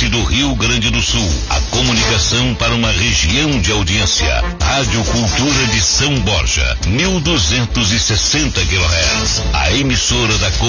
sudoeste do Rio Grande do Sul. A comunicação para uma região de audiência. Rádio Cultura de São Borja, 1260 kHz. A emissora da